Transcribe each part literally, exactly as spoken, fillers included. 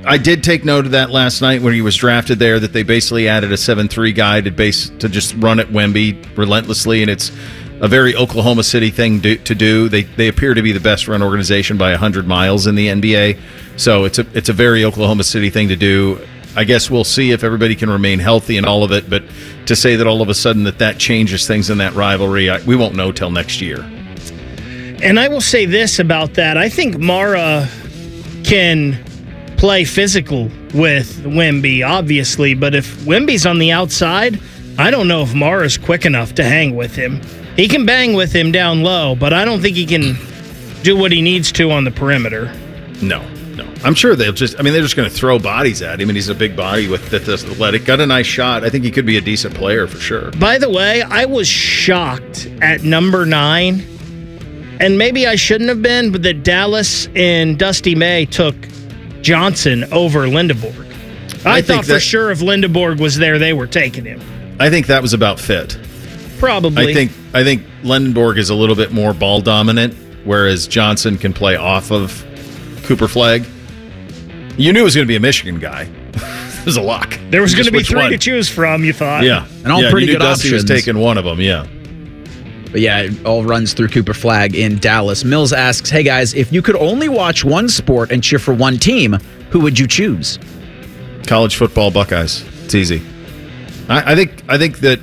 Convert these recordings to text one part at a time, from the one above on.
I did take note of that last night when he was drafted there, that they basically added a seven three guy to base to just run at Wemby relentlessly, and it's a very Oklahoma City thing do, to do. They they appear to be the best run organization by one hundred miles in the N B A, so it's a it's a very Oklahoma City thing to do. I guess we'll see if everybody can remain healthy and all of it, but to say that all of a sudden that that changes things in that rivalry, I, we won't know till next year. And I will say this about that. I think Mara can play physical with Wemby, obviously, but if Wemby's on the outside, I don't know if Mara's quick enough to hang with him. He can bang with him down low, but I don't think he can do what he needs to on the perimeter. No. No, I'm sure they'll just, I mean, they're just going to throw bodies at him, and he's a big body with this athletic. Got a nice shot. I think he could be a decent player for sure. By the way, I was shocked at number nine, and maybe I shouldn't have been, but that Dallas and Dusty May took Johnson over Lindeborg. I, I thought for that, sure if Lindeborg was there, they were taking him. I think that was about fit. Probably. I think I think Lindeborg is a little bit more ball dominant, whereas Johnson can play off of Cooper Flag. You knew it was going to be a Michigan guy. It was a lock. There was going to be three one. to choose from, you thought. Yeah. And all yeah, pretty you knew good Dusty options. was taking one of them, yeah. But yeah, it all runs through Cooper Flag in Dallas. Mills asks, hey guys, if you could only watch one sport and cheer for one team, who would you choose? College football, Buckeyes. It's easy. I, I think I think that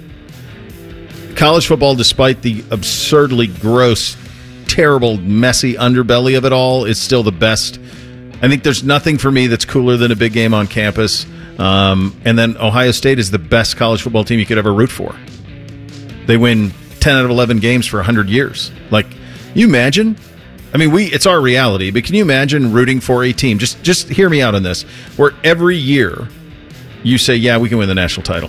college football, despite the absurdly gross, terrible, messy underbelly of it all, is still the best. I think there's nothing for me that's cooler than a big game on campus. Um, and then Ohio State is the best college football team you could ever root for. They win ten out of eleven games for one hundred years. Like, you imagine? I mean, we it's our reality, but can you imagine rooting for a team? Just just hear me out on this. Where every year you say, yeah, we can win the national title.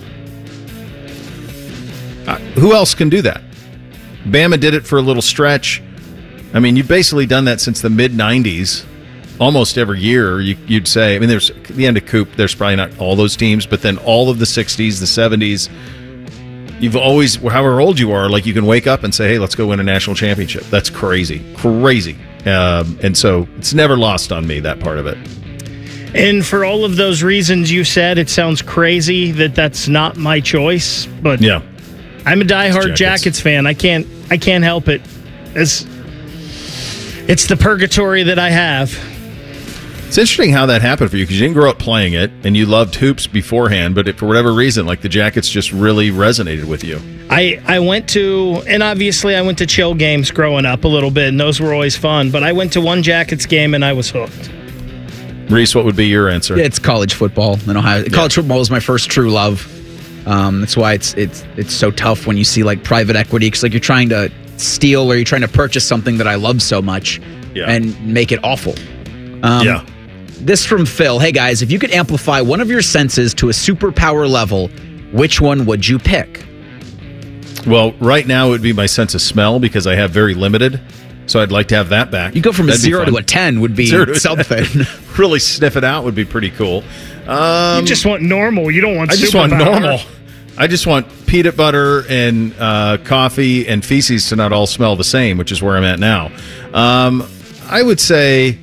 Uh, who else can do that? Bama did it for a little stretch. I mean, you've basically done that since the mid nineties. Almost every year, you, you'd say. I mean, there's at the end of Coop, there's probably not all those teams, but then all of the sixties, the seventies, you've always, however old you are, like you can wake up and say, hey, let's go win a national championship. That's crazy. Crazy. Um, and so it's never lost on me, that part of it. And for all of those reasons you said, it sounds crazy that that's not my choice, but yeah. I'm a diehard Jackets. Jackets fan. I can't I can't help it. It's, it's the purgatory that I have. It's interesting how that happened for you, because you didn't grow up playing it, and you loved hoops beforehand, but it, for whatever reason, like the Jackets just really resonated with you. I, I went to, and obviously I went to chill games growing up a little bit, and those were always fun, but I went to one Jackets game, and I was hooked. Reese, what would be your answer? It's college football in Ohio. Yeah. College football was my first true love. Um, that's why it's it's it's so tough when you see like private equity, because like you're trying to steal or you're trying to purchase something that I love so much yeah. and make it awful. Um, yeah. This from Phil. Hey guys, if you could amplify one of your senses to a superpower level, which one would you pick? Well, right now it would be my sense of smell, because I have very limited. So I'd like to have that back. You go from That'd a zero to a ten would be something. Really sniff it out would be pretty cool. Um, you just want normal. You don't want I just superpower. want normal. I just want peanut butter and uh, coffee and feces to not all smell the same, which is where I'm at now. Um, I would say,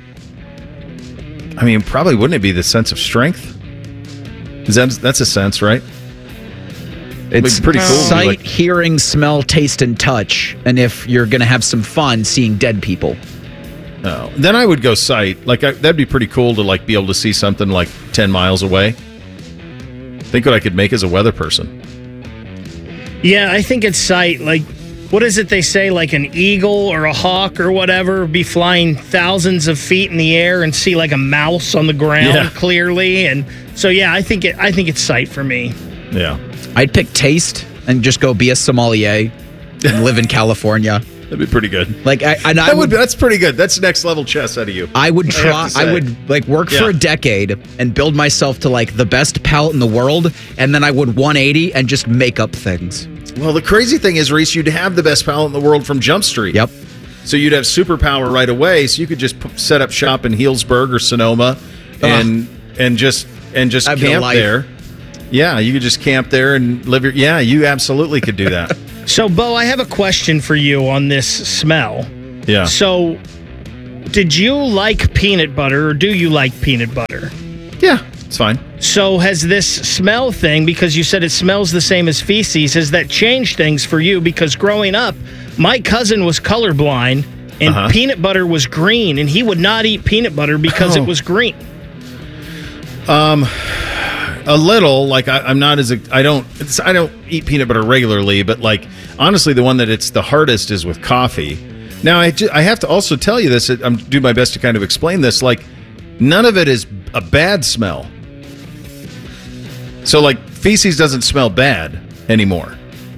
I mean, probably wouldn't it be the sense of strength? Is that that's a sense, right? It's pretty cool. Sight, like, hearing, smell, taste, and touch. And if you're going to have some fun, seeing dead people. Oh, then I would go sight. Like I, that'd be pretty cool to like be able to see something like ten miles away. Think what I could make as a weather person. Yeah, I think it's sight. Like, what is it they say? Like an eagle or a hawk or whatever be flying thousands of feet in the air and see like a mouse on the ground yeah. clearly. And so, yeah, I think it. I think it's sight for me. Yeah, I'd pick taste and just go be a sommelier and live in California. That'd be pretty good. Like I, and I that would, would, that's pretty good. That's next level chess out of you. I would try. I, I would like work yeah. for a decade and build myself to like the best palate in the world, and then I would one eighty and just make up things. Well, the crazy thing is, Reese, you'd have the best palate in the world from Jump Street. Yep. So you'd have superpower right away. So you could just p- set up shop in Healdsburg or Sonoma, and uh, and just and just I've camp there. Yeah, you could just camp there and live your. Yeah, you absolutely could do that. So, Bo, I have a question for you on this smell. Yeah. So, did you like peanut butter, or do you like peanut butter? Yeah, it's fine. So has this smell thing, because you said it smells the same as feces, has that changed things for you? Because growing up, my cousin was colorblind, and uh-huh. peanut butter was green, and he would not eat peanut butter because oh. it was green. Um, a little. Like I, I'm not as a, I don't it's, I don't eat peanut butter regularly, but like honestly, the one that it's the hardest is with coffee. Now I, ju- I have to also tell you this. I'm doing my best to kind of explain this. Like none of it is a bad smell. So like feces doesn't smell bad anymore.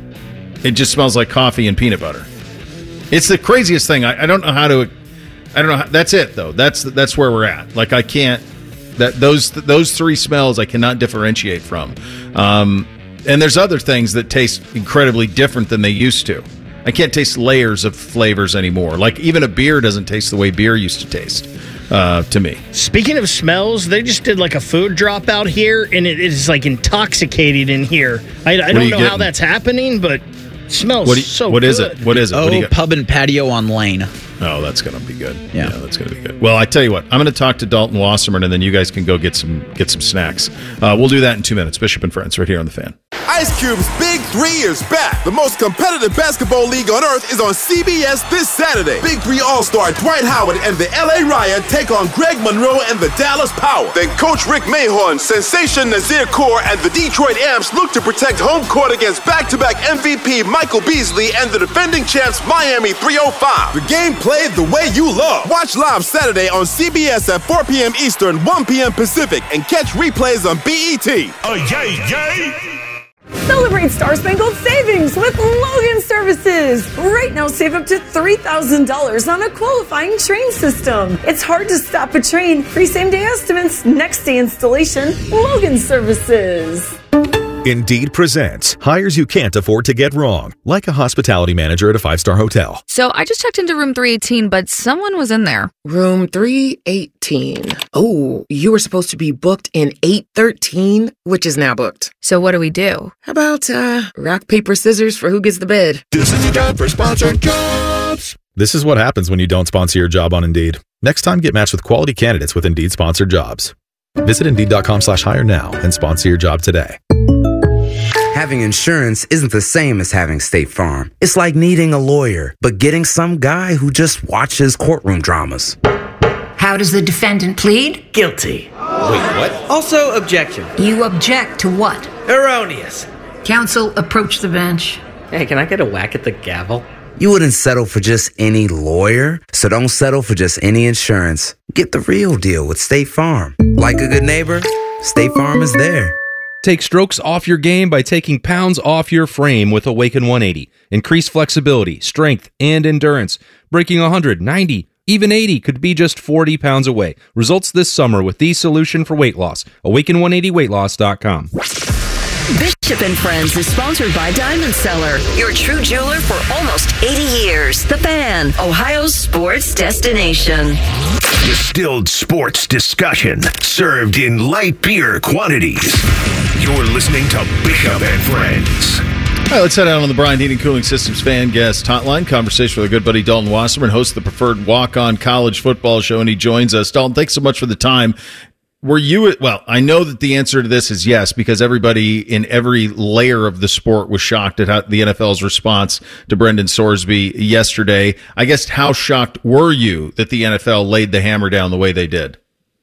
It just smells like coffee and peanut butter. It's the craziest thing. I, I don't know how to. I don't know. How, that's it though. That's that's where we're at. Like I can't. That those those three smells I cannot differentiate from. Um, and there's other things that taste incredibly different than they used to. I can't taste layers of flavors anymore. Like even a beer doesn't taste the way beer used to taste uh, to me. Speaking of smells, they just did like a food drop out here, and it is like intoxicated in here. I, I don't know getting? how that's happening, but it smells what you, so what good. What is it? What is it? Oh, what do you got? Pub and Patio on Lane. Oh, that's going to be good. Yeah. yeah, that's going to be good. Well, I tell you what, I'm going to talk to Dalton Wasserman, and then you guys can go get some get some snacks. Uh, we'll do that in two minutes. Bishop and Friends, right here on The Fan. Ice Cube's Big Three is back. The most competitive basketball league on earth is on C B S this Saturday. Big Three All-Star Dwight Howard and the L A Riot take on Greg Monroe and the Dallas Power. Then Coach Rick Mahorn, Sensation Nazir Kaur, and the Detroit Amps look to protect home court against back-to-back M V P Michael Beasley and the defending champs Miami three oh five. The game played the way you love. Watch live Saturday on C B S at four p.m. Eastern, one p.m. Pacific, and catch replays on B E T. Oh, yay, yay! Celebrate Star Spangled Savings with Logan Services. Right now, save up to three thousand dollars on a qualifying train system. It's hard to stop a train. Free same-day estimates, next-day installation. Logan Services. Indeed presents hires you can't afford to get wrong, like a hospitality manager at a five-star hotel. So I just checked into room three eighteen, but someone was in there. Room three eighteen. Oh, you were supposed to be booked in eight thirteen, which is now booked. So what do we do? How about uh, rock, paper, scissors for who gets the bed? This is your time for sponsored jobs. This is what happens when you don't sponsor your job on Indeed. Next time, get matched with quality candidates with Indeed sponsored jobs. Visit Indeed.com slash hire now and sponsor your job today. Having insurance isn't the same as having State Farm. It's like needing a lawyer, but getting some guy who just watches courtroom dramas. How does the defendant plead? Guilty. Wait, what? Also, objection. You object to what? Erroneous. Counsel, approach the bench. Hey, can I get a whack at the gavel? You wouldn't settle for just any lawyer, so don't settle for just any insurance. Get the real deal with State Farm. Like a good neighbor, State Farm is there. Take strokes off your game by taking pounds off your frame with Awaken one eighty. Increase flexibility, strength, and endurance. Breaking one hundred, ninety, even eighty could be just forty pounds away. Results this summer with the solution for weight loss. Awaken one eighty weight loss dot com. Bishop and Friends is sponsored by Diamond Seller, your true jeweler for almost eighty years. The Fan, Ohio's sports destination. Distilled sports discussion served in light beer quantities. You're listening to Bishop and Friends. All right, let's head out on the Brian Heating Cooling Systems fan guest hotline. Conversation with our good buddy Dalton Wasserman, host of the Preferred Walk-On College Football Show, and he joins us. Dalton, thanks so much for the time. Were you, well, I know that the answer to this is yes, because everybody in every layer of the sport was shocked at how the N F L's response to Brendan Sorsby yesterday. I guess how shocked were you that the N F L laid the hammer down the way they did?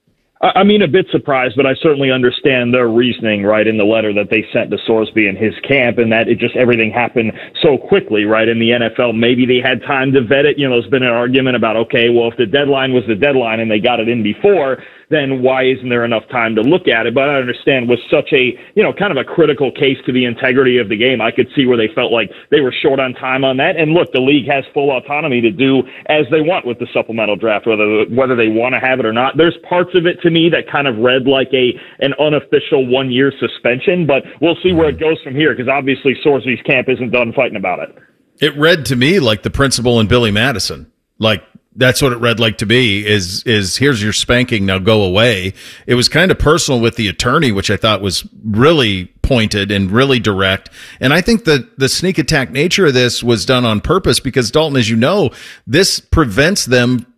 I mean, a bit surprised, but I certainly understand their reasoning, right, in the letter that they sent to Sorsby and his camp, and that it just everything happened so quickly, right, in the N F L. Maybe they had time to vet it. You know, there's been an argument about, okay, well, if the deadline was the deadline and they got it in before, then why isn't there enough time to look at it? But I understand with such a, you know, kind of a critical case to the integrity of the game, I could see where they felt like they were short on time on that. And look, the league has full autonomy to do as they want with the supplemental draft, whether whether they want to have it or not. There's parts of it to me that kind of read like a an unofficial one-year suspension, but we'll see where it goes from here, because obviously Sorsby's camp isn't done fighting about it. It read to me like the principal and Billy Madison. Like, that's what it read like to be, is, is here's your spanking, now go away. It was kind of personal with the attorney, which I thought was really pointed and really direct. And I think that the sneak attack nature of this was done on purpose because, Dalton, as you know, this prevents them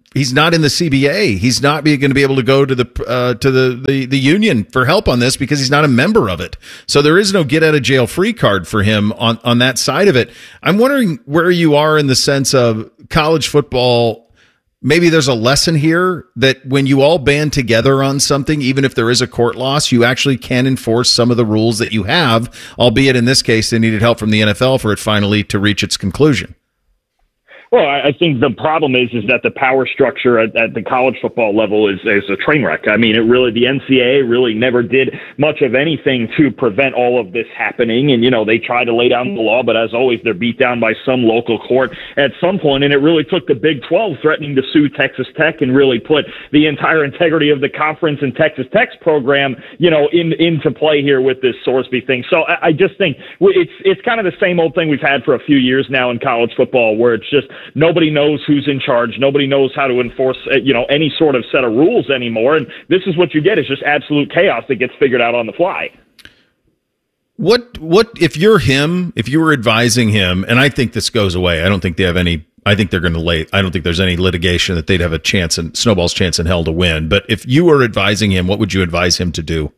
he's not in the C B A. He's not going to be able to go to the uh, to the, the the union for help on this because he's not a member of it. So there is no get out of jail free card for him on on that side of it. I'm wondering where you are in the sense of college football. Maybe there's a lesson here that when you all band together on something, even if there is a court loss, you actually can enforce some of the rules that you have, albeit in this case, they needed help from the N F L for it finally to reach its conclusion. Well, I think the problem is is that the power structure at, at the college football level is, is a train wreck. I mean, it really, the N C A A really never did much of anything to prevent all of this happening. And, you know, they tried to lay down the law, but as always, they're beat down by some local court at some point. And it really took the Big twelve threatening to sue Texas Tech and really put the entire integrity of the conference and Texas Tech's program, you know, in, into play here with this Sorsby thing. So I, I just think it's, it's kind of the same old thing we've had for a few years now in college football, where it's just, nobody knows who's in charge. Nobody knows how to enforce, you know, any sort of set of rules anymore. And this is what you get, is just absolute chaos that gets figured out on the fly. What, what, if you're him, if you were advising him, and I think this goes away, I don't think they have any, I think they're going to lay, I don't think there's any litigation that they'd have a chance and Snowball's chance in hell to win. But if you were advising him, what would you advise him to do?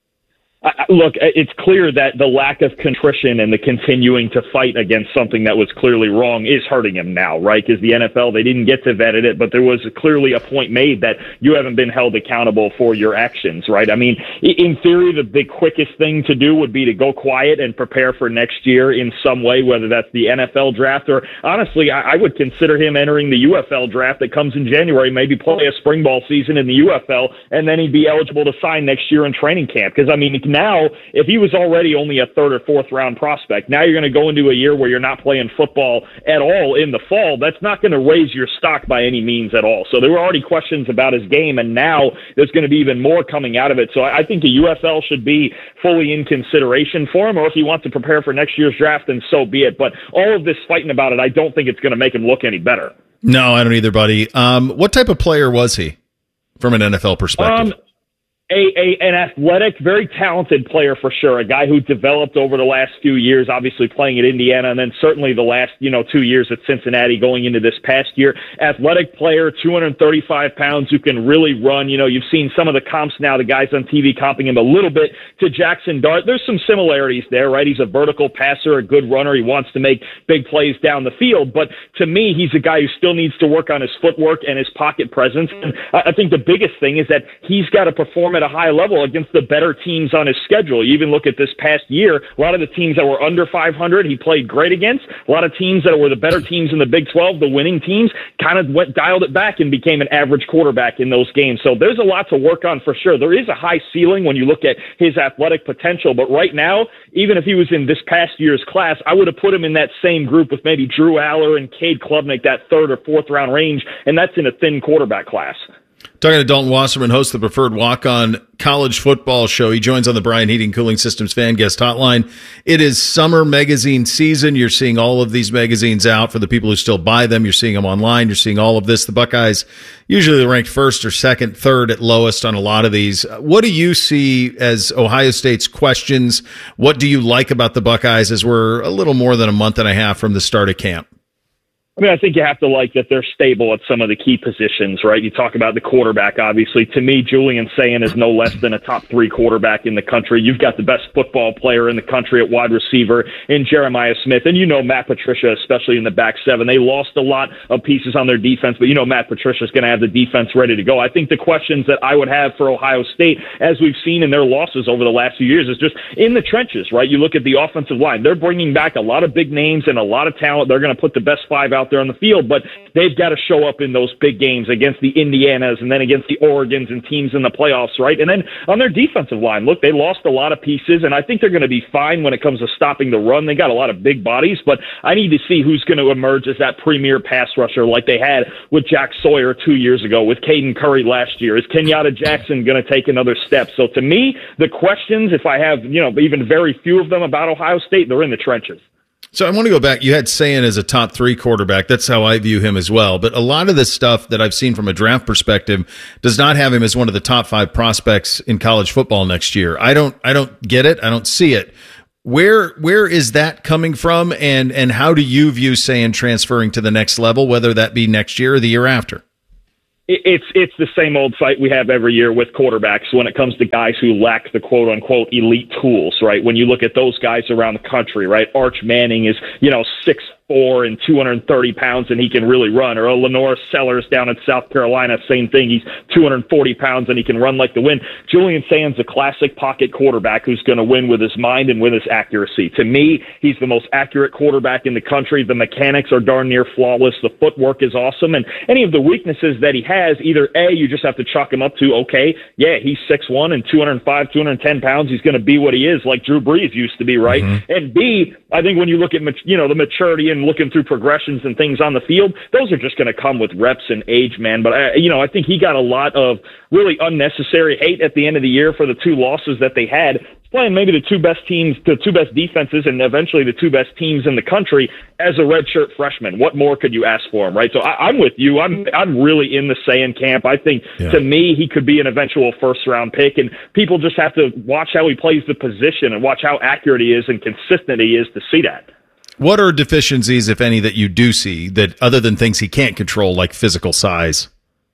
Look, it's clear that the lack of contrition and the continuing to fight against something that was clearly wrong is hurting him now, right? Because the N F L, they didn't get to vet it, but there was clearly a point made that you haven't been held accountable for your actions, right? I mean, in theory, the, the quickest thing to do would be to go quiet and prepare for next year in some way, whether that's the N F L draft or, honestly, I, I would consider him entering the U F L draft that comes in January, maybe play a spring ball season in the U F L, and then he'd be eligible to sign next year in training camp. Because, I mean, now, if he was already only a third or fourth round prospect, now you're going to go into a year where you're not playing football at all in the fall. That's not going to raise your stock by any means at all. So there were already questions about his game, and now there's going to be even more coming out of it. So I think the U F L should be fully in consideration for him, or if he wants to prepare for next year's draft, then so be it. But all of this fighting about it, I don't think it's going to make him look any better. No, I don't either, buddy. Um, what type of player was he from an N F L perspective? Um, A, a an athletic, very talented player for sure. A guy who developed over the last few years, obviously playing at Indiana, and then certainly the last you know two years at Cincinnati, going into this past year. Athletic player, two hundred thirty-five pounds, who can really run. You know, you've seen some of the comps now. The guys on T V comping him a little bit to Jackson Dart. There's some similarities there, right? He's a vertical passer, a good runner. He wants to make big plays down the field. But to me, he's a guy who still needs to work on his footwork and his pocket presence. And I think the biggest thing is that he's got to perform at a high level against the better teams on his schedule. You even look at this past year, a lot of the teams that were under five hundred, he played great against. A lot of teams that were the better teams in the Big twelve, the winning teams, kind of went dialed it back and became an average quarterback in those games. So there's a lot to work on for sure. There is a high ceiling when you look at his athletic potential, but right now, even if he was in this past year's class, I would have put him in that same group with maybe Drew Aller and Cade Klubnik, that third or fourth round range, and that's in a thin quarterback class. Talking to Dalton Wasserman, host of the Preferred Walk-On College Football Show. He joins on the Brian Heating Cooling Systems Fan Guest Hotline. It is summer magazine season. You're seeing all of these magazines out for the people who still buy them. You're seeing them online. You're seeing all of this. The Buckeyes usually ranked first or second, third at lowest on a lot of these. What do you see as Ohio State's questions? What do you like about the Buckeyes as we're a little more than a month and a half from the start of camp? I mean, I think you have to like that they're stable at some of the key positions, right? You talk about the quarterback, obviously. To me, Julian Sayin is no less than a top three quarterback in the country. You've got the best football player in the country at wide receiver in Jeremiah Smith. And you know Matt Patricia, especially in the back seven. They lost a lot of pieces on their defense, but you know Matt Patricia's going to have the defense ready to go. I think the questions that I would have for Ohio State, as we've seen in their losses over the last few years, is just in the trenches, right? You look at the offensive line. They're bringing back a lot of big names and a lot of talent. They're going to put the best five out there on the field, but they've got to show up in those big games against the Indianas and then against the Oregons and teams in the playoffs, right? And then on their defensive line, look, they lost a lot of pieces, and I think they're going to be fine when it comes to stopping the run. They got a lot of big bodies, but I need to see who's going to emerge as that premier pass rusher like they had with Jack Sawyer two years ago, with Caden Curry last year. Is Kenyatta Jackson going to take another step? So to me, the questions, if I have, you know, even very few of them about Ohio State, they're in the trenches. So I want to go back. You had Sayin as a top three quarterback. That's how I view him as well. But a lot of the stuff that I've seen from a draft perspective does not have him as one of the top five prospects in college football next year. I don't, I don't get it. I don't see it. Where, where is that coming from? And, and how do you view Sayin transferring to the next level, whether that be next year or the year after? It's it's the same old fight we have every year with quarterbacks when it comes to guys who lack the quote-unquote elite tools, right? When you look at those guys around the country, right? Arch Manning is, you know, six four and two hundred thirty pounds, and he can really run. Or Lenore Sellers down in South Carolina, same thing. He's two hundred forty pounds, and he can run like the wind. Julian Sands, a classic pocket quarterback who's going to win with his mind and with his accuracy. To me, he's the most accurate quarterback in the country. The mechanics are darn near flawless. The footwork is awesome. And any of the weaknesses that he has, either A, you just have to chalk him up to, okay, yeah, he's six one and two hundred five, two hundred ten pounds. He's going to be what he is, like Drew Brees used to be, right? Mm-hmm. And B, I think when you look at, you know, the maturity and looking through progressions and things on the field, those are just going to come with reps and age, man. But, I, you know, I think he got a lot of really unnecessary hate at the end of the year for the two losses that they had, playing maybe the two best teams, the two best defenses, and eventually the two best teams in the country as a redshirt freshman. What more could you ask for him, right? So I, I'm with you. I'm I'm really in the Sayin camp. I think, yeah. to me, he could be an eventual first-round pick, and people just have to watch how he plays the position and watch how accurate he is and consistent he is to see that. What are deficiencies, if any, that you do see, that other than things he can't control, like physical size?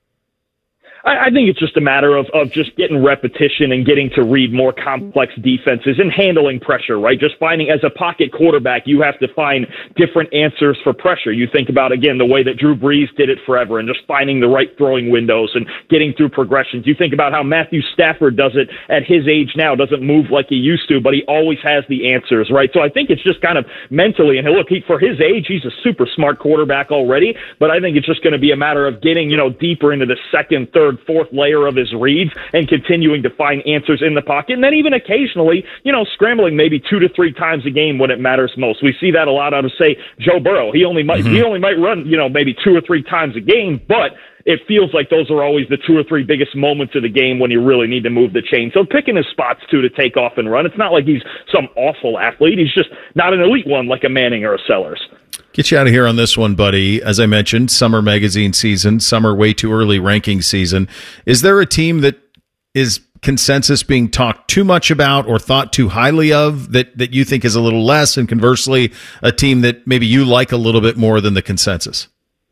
I, I think it's just a matter of, of just getting repetition and getting to read more complex defenses and handling pressure, right? Just finding, as a pocket quarterback, you have to find different answers for pressure. You think about, again, the way that Drew Brees did it forever and just finding the right throwing windows and getting through progressions. You think about how Matthew Stafford does it at his age now, doesn't move like he used to, but he always has the answers, right? So I think it's just kind of mentally, and look, he, for his age, he's a super smart quarterback already, but I think it's just going to be a matter of getting, you know, deeper into the second, third, fourth layer of his reads and continuing to find answers in the pocket. And then even occasionally, you know, scrambling maybe two to three times a game when it matters most. We see that a lot out of, say, Joe Burrow. He only might, mm-hmm. he only might run, you know, maybe two or three times a game, but it feels like those are always the two or three biggest moments of the game when you really need to move the chain. So picking his spots, too, to take off and run. It's not like he's some awful athlete. He's just not an elite one like a Manning or a Sellers. Get you out of here on this one, buddy. As I mentioned, summer magazine season, summer way too early ranking season. Is there a team that is consensus being talked too much about or thought too highly of that, that you think is a little less, and conversely, a team that maybe you like a little bit more than the consensus?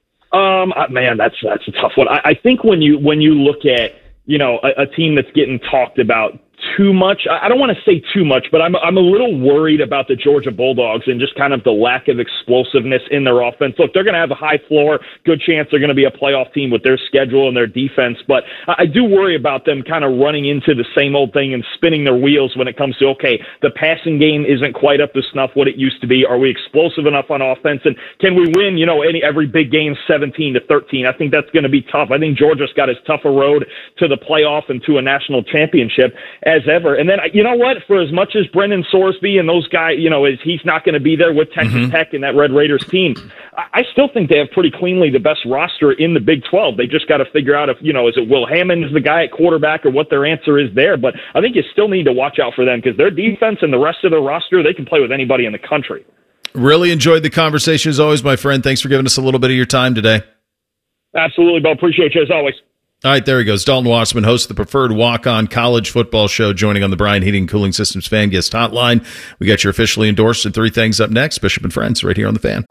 Um, man, that's that's a tough one. I, I think when you when you look at, you know, a, a team that's getting talked about too much, I don't want to say too much, but I'm I'm a little worried about the Georgia Bulldogs and just kind of the lack of explosiveness in their offense. Look, they're going to have a high floor, good chance they're going to be a playoff team with their schedule and their defense, but I do worry about them kind of running into the same old thing and spinning their wheels when it comes to, okay, the passing game isn't quite up to snuff what it used to be. Are we explosive enough on offense? And can we win, you know, any every big game seventeen to thirteen? I think that's going to be tough. I think Georgia's got as tough a road to the playoff and to a national championship as ever. And then, you know what, for as much as Brendan Sorsby and those guys, you know, is he's not going to be there with Texas mm-hmm. Tech and that Red Raiders team, I, I still think they have pretty cleanly the best roster in the Big twelve. They just got to figure out if, you know, is it Will Hammond is the guy at quarterback or what their answer is there. But I think you still need to watch out for them because their defense and the rest of their roster, they can play with anybody in the country. Really enjoyed the conversation as always, my friend. Thanks for giving us a little bit of your time today. Absolutely, Bo. Appreciate you as always. All right, there he goes. Dalton Wasserman, host of the Preferred Walk-On College Football Show, joining on the Brian Heating and Cooling Systems Fan Guest Hotline. We got your officially endorsed and three things up next. Bishop and Friends, right here on the Fan.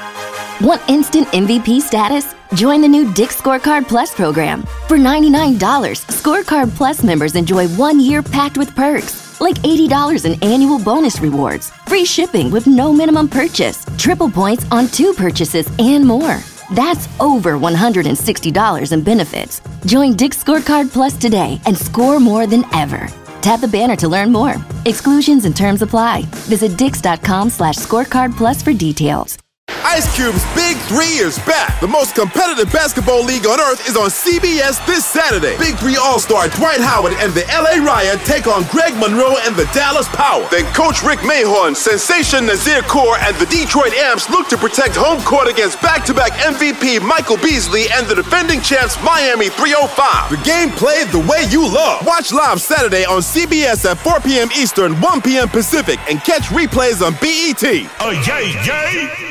Want instant M V P status? Join the new Dick's Scorecard Plus program. For ninety-nine dollars, Scorecard Plus members enjoy one year packed with perks, like eighty dollars in annual bonus rewards, free shipping with no minimum purchase, triple points on two purchases, and more. That's over one hundred sixty dollars in benefits. Join Dick's Scorecard Plus today and score more than ever. Tap the banner to learn more. Exclusions and terms apply. Visit dix.com slash scorecard plus for details. Ice Cube's Big Three is back. The most competitive basketball league on earth is on C B S this Saturday. Big Three All-Star Dwight Howard and the L A Riot take on Greg Monroe and the Dallas Power. Then Coach Rick Mahorn, Sensation Nazir Kaur, and the Detroit Amps look to protect home court against back-to-back M V P Michael Beasley and the defending champs Miami three oh five. The game played the way you love. Watch live Saturday on C B S at four p.m. Eastern, one p.m. Pacific, and catch replays on B E T. Oh, yay, yay!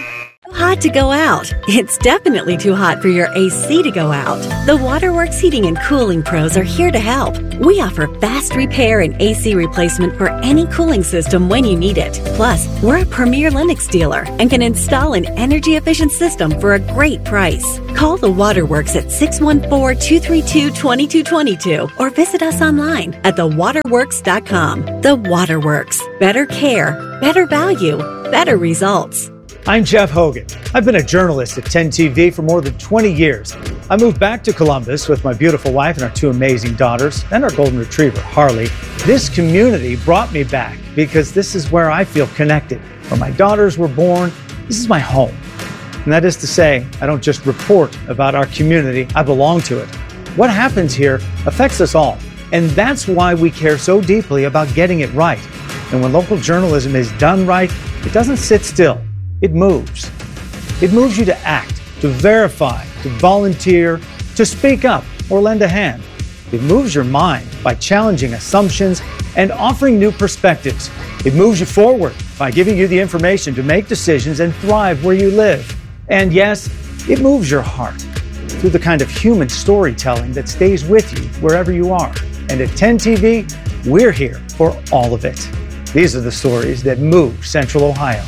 Hot to go out. It's definitely too hot for your A C to go out. The Waterworks Heating and Cooling Pros are here to help. We offer fast repair and A C replacement for any cooling system when you need it. Plus, we're a premier Lennox dealer and can install an energy-efficient system for a great price. Call the Waterworks at six one four, two three two, two two two two or visit us online at the waterworks dot com. The Waterworks. Better care, better value, better results. I'm Jeff Hogan. I've been a journalist at ten T V for more than twenty years. I moved back to Columbus with my beautiful wife and our two amazing daughters and our golden retriever, Harley. This community brought me back because this is where I feel connected. Where my daughters were born, this is my home. And that is to say, I don't just report about our community, I belong to it. What happens here affects us all. And that's why we care so deeply about getting it right. And when local journalism is done right, it doesn't sit still. It moves. It moves you to act, to verify, to volunteer, to speak up or lend a hand. It moves your mind by challenging assumptions and offering new perspectives. It moves you forward by giving you the information to make decisions and thrive where you live. And yes, it moves your heart through the kind of human storytelling that stays with you wherever you are. And at ten T V, we're here for all of it. These are the stories that move Central Ohio.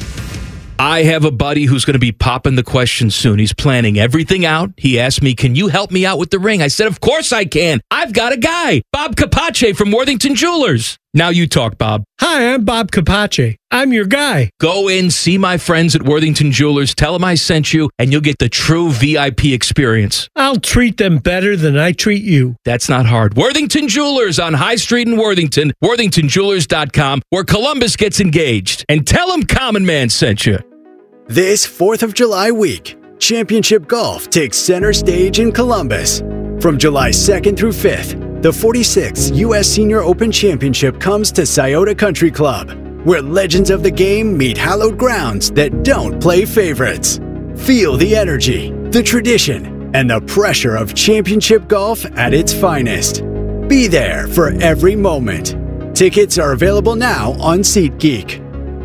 I have a buddy who's going to be popping the question soon. He's planning everything out. He asked me, can you help me out with the ring? I said, of course I can. I've got a guy, Bob Capace from Worthington Jewelers. Now you talk, Bob. Hi, I'm Bob Capace. I'm your guy. Go in, see my friends at Worthington Jewelers, tell them I sent you, and you'll get the true V I P experience. I'll treat them better than I treat you. That's not hard. Worthington Jewelers on High Street in Worthington, worthington jewelers dot com, where Columbus gets engaged. And tell them Common Man sent you. This fourth of July week, Championship Golf takes center stage in Columbus. From July second through fifth, the forty-sixth U S Senior Open Championship comes to Scioto Country Club, where legends of the game meet hallowed grounds that don't play favorites. Feel the energy, the tradition, and the pressure of championship golf at its finest. Be there for every moment. Tickets are available now on SeatGeek.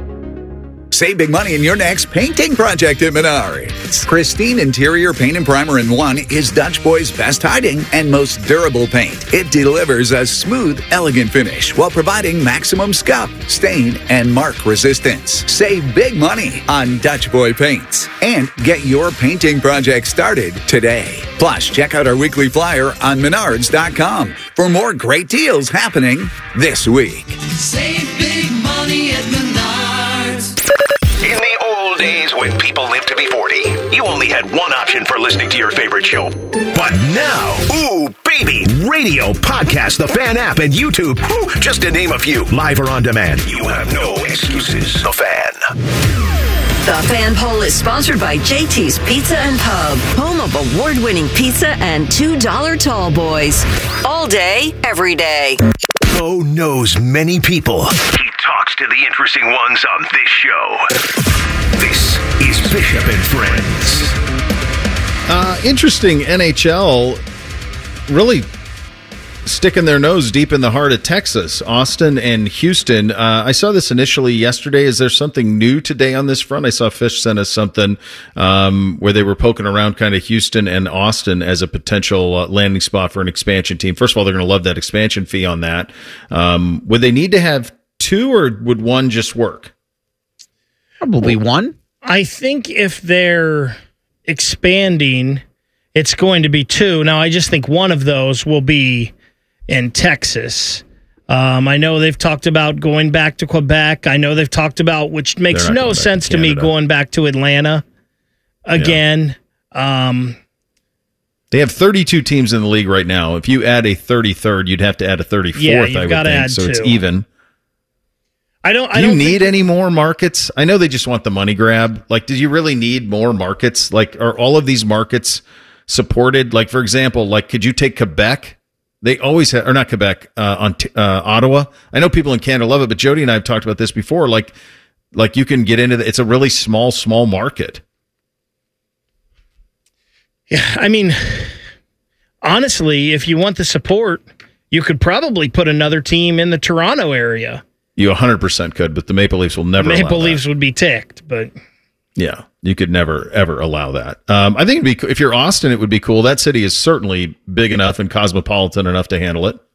Save big money in your next painting project at Menards. Christine Interior Paint and Primer in One is Dutch Boy's best hiding and most durable paint. It delivers a smooth, elegant finish while providing maximum scuff, stain, and mark resistance. Save big money on Dutch Boy paints and get your painting project started today. Plus, check out our weekly flyer on menards dot com for more great deals happening this week. Save big money at Menards. In the old days when people lived to be forty, you only had one option for listening to your favorite show. But now, ooh, baby, radio, podcast, the Fan app, and YouTube, ooh, just to name a few, live or on demand. You have no excuses. The Fan. The Fan Poll is sponsored by J T's Pizza and Pub, home of award-winning pizza and two dollar tall boys. All day, every day. Bo knows many people. He talks to the interesting ones on this show. This is Bishop and Friends. Uh, interesting N H L really sticking their nose deep in the heart of Texas, Austin and Houston. Uh, I saw this initially yesterday. Is there something new today on this front? I saw Fish sent us something um, where they were poking around kind of Houston and Austin as a potential uh, landing spot for an expansion team. First of all, they're going to love that expansion fee on that. Um, would they need to have two, or would one just work? Probably one. I think if they're expanding, it's going to be two. Now, I just think one of those will be in Texas. Um, I know they've talked about going back to Quebec. I know they've talked about, which makes no sense to, to me, going back to Atlanta again. Yeah. Um, they have thirty-two teams in the league right now. If you add a thirty-third, you'd have to add a thirty-fourth, yeah, you've I would got to think, add so two. It's even. I don't. Do I you don't need think- any more markets? I know they just want the money grab. Like, do you really need more markets? Like, are all of these markets supported? Like, for example, like, could you take Quebec? They always have, or not Quebec, uh, on uh, Ottawa. I know people in Canada love it, but Jody and I have talked about this before. Like, like you can get into the, it's a really small, small market. Yeah, I mean, honestly, if you want the support, you could probably put another team in the Toronto area. You one hundred percent could, but the Maple Leafs will never. The Maple allow Leafs that. would be ticked, but Yeah, you could never, ever allow that. Um, I think it'd be co- if you're Austin, it would be cool. That city is certainly big enough and cosmopolitan enough to handle it.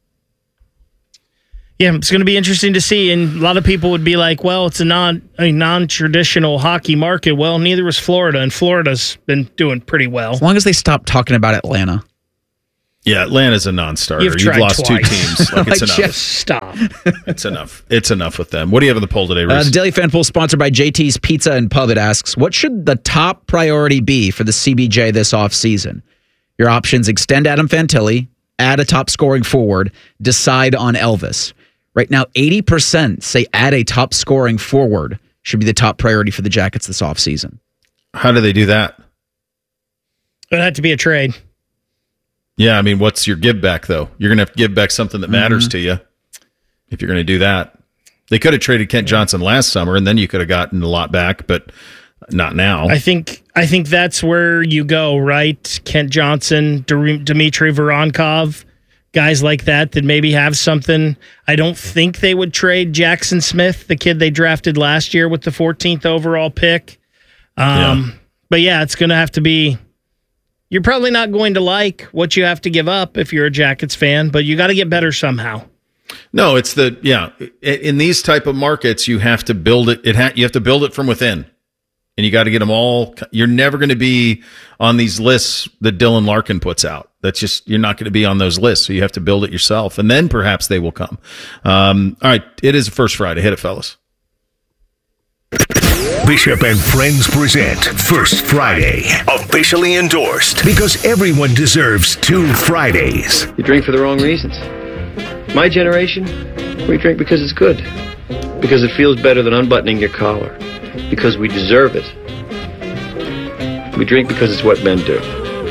Yeah, it's going to be interesting to see. And a lot of people would be like, well, it's a non a non-traditional hockey market. Well, neither was Florida, and Florida's been doing pretty well. As long as they stop talking about Atlanta. Yeah, Atlanta's a non-starter. You've You've, tried lost twice. two teams. Like, it's Like, enough. just stop. It's enough. It's enough with them. What do you have in the poll today, Uh, Reese? the Daily Fan Poll, sponsored by J T's Pizza and Pub. It asks, what should the top priority be for the C B J this offseason? Your options: extend Adam Fantilli, add a top scoring forward, decide on Elvis. Right now, eighty percent say add a top scoring forward should be the top priority for the Jackets this offseason. How do they do that? It'd have to be a trade. Yeah, I mean, what's your give back, though? You're going to have to give back something that matters Mm-hmm. to you if you're going to do that. They could have traded Kent Johnson last summer, and then you could have gotten a lot back, but not now. I think I think that's where you go, right? Kent Johnson, D- Dmitry Voronkov, guys like that that maybe have something. I don't think they would trade Jackson Smith, the kid they drafted last year with the fourteenth overall pick. Um, Yeah. But yeah, it's going to have to be. You're probably not going to like what you have to give up if you're a Jackets fan, but you got to get better somehow. No, it's the yeah. i- In these type of markets, you have to build it. It ha- you have to build it from within, and you got to get them all. You're never going to be on these lists that Dylan Larkin puts out. That's just you're not going to be on those lists. So you have to build it yourself, and then perhaps they will come. Um, all right, it is the first Friday. Hit it, fellas. Bishop and Friends present First Friday, officially endorsed because everyone deserves two Fridays. You drink for the wrong reasons. My generation, we drink because it's good, because it feels better than unbuttoning your collar, because we deserve it. We drink because it's what men do.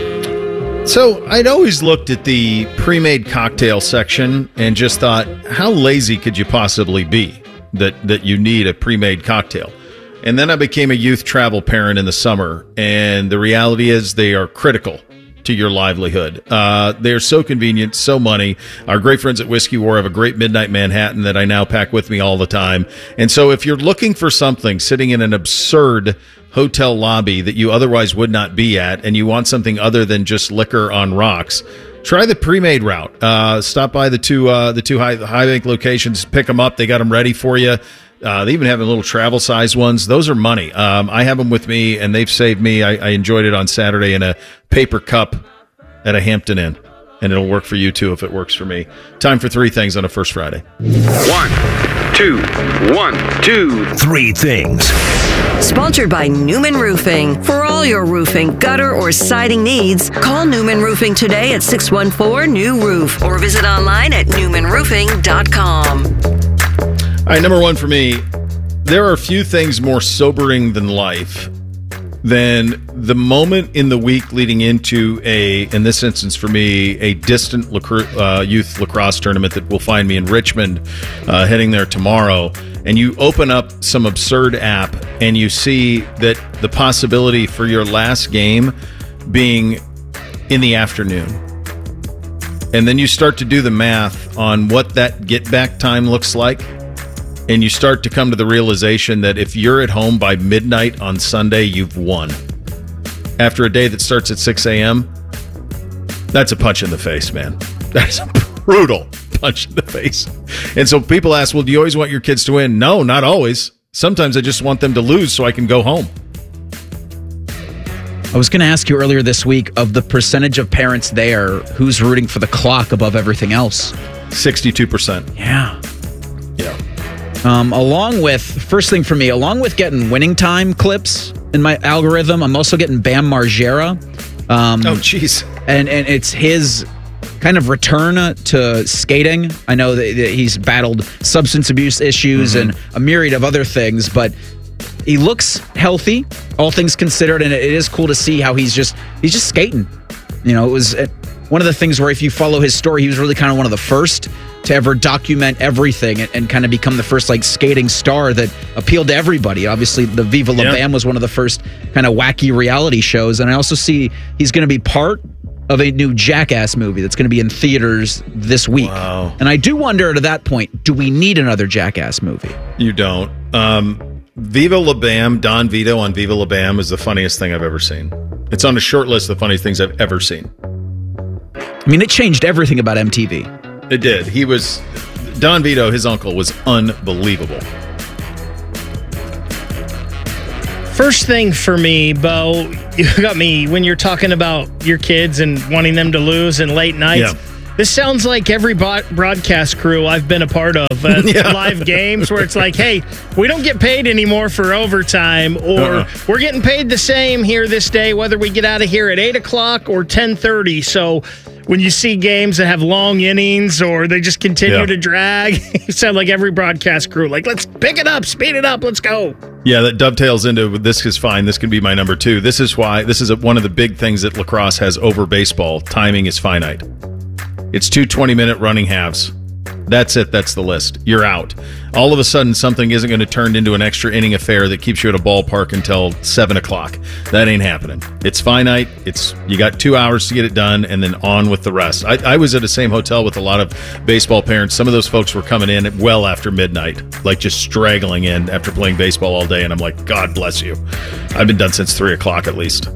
So I'd always looked at the pre-made cocktail section and just thought, how lazy could you possibly be that that you need a pre-made cocktail? And then I became a youth travel parent in the summer, and the reality is they are critical to your livelihood. Uh, they are so convenient, so money. Our great friends at Whiskey War have a great Midnight Manhattan that I now pack with me all the time. And so if you're looking for something sitting in an absurd hotel lobby that you otherwise would not be at, and you want something other than just liquor on rocks, try the pre-made route. Uh, stop by the two uh, the two high, high bank locations, pick them up. They got them ready for you. Uh, they even have the little travel size ones. Those are money. Um, I have them with me, and they've saved me. I, I enjoyed it on Saturday in a paper cup at a Hampton Inn, and it'll work for you too if it works for me. Time for three things on a First Friday. One, two, one, two, three things. Sponsored by Newman Roofing. For all your roofing, gutter, or siding needs, call Newman Roofing today at six one four, new roof or visit online at newman roofing dot com. All right, number one for me, there are few things more sobering than life than the moment in the week leading into a, in this instance for me, a distant lacro- uh, youth lacrosse tournament that will find me in Richmond, uh, heading there tomorrow. And you open up some absurd app and you see that the possibility for your last game being in the afternoon. And then you start to do the math on what that get back time looks like. And you start to come to the realization that if you're at home by midnight on Sunday, you've won. After a day that starts at six a.m., that's a punch in the face, man. That's a brutal punch in the face. And so people ask, well, do you always want your kids to win? No, not always. Sometimes I just want them to lose so I can go home. I was going to ask you earlier this week, of the percentage of parents there, who's rooting for the clock above everything else? sixty-two percent. Yeah. Yeah. Um, along with, first thing for me, along with getting winning time clips in my algorithm, I'm also getting Bam Margera. Um, oh, jeez. And, and it's his kind of return to skating. I know that, that he's battled substance abuse issues mm-hmm. and a myriad of other things, but he looks healthy, all things considered, and it is cool to see how he's just he's just skating. You know, it was one of the things where if you follow his story, he was really kind of one of the first to ever document everything and, and kind of become the first like skating star that appealed to everybody. Obviously, the Viva La Yeah. Bam was one of the first kind of wacky reality shows, and I also see he's going to be part of a new Jackass movie that's going to be in theaters this week. Wow. And I do wonder, to that point, do we need another Jackass movie? You don't. Um, Viva La Bam, Don Vito on Viva La Bam is the funniest thing I've ever seen. It's on a short list of the funniest things I've ever seen. I mean, it changed everything about M T V. It did. He was, Don Vito, his uncle, was unbelievable. First thing for me, Bo, you got me when you're talking about your kids and wanting them to lose and late nights. Yeah. This sounds like every broadcast crew I've been a part of at Yeah. live games where it's like, hey, we don't get paid anymore for overtime, or Uh-uh. we're getting paid the same here this day, whether we get out of here at eight o'clock or ten thirty. So when you see games that have long innings or they just continue Yeah. to drag, you sound like every broadcast crew. Like, let's pick it up, speed it up, let's go. Yeah, that dovetails into this is fine. This can be my number two. This is why, this is a, one of the big things that lacrosse has over baseball. Timing is finite. It's two twenty-minute running halves. That's it. That's the list. You're out. All of a sudden, something isn't going to turn into an extra inning affair that keeps you at a ballpark until seven o'clock. That ain't happening. It's finite. It's you got two hours to get it done, and then on with the rest. I, I was at the same hotel with a lot of baseball parents. Some of those folks were coming in well after midnight, like just straggling in after playing baseball all day, and I'm like, God bless you. I've been done since three o'clock at least.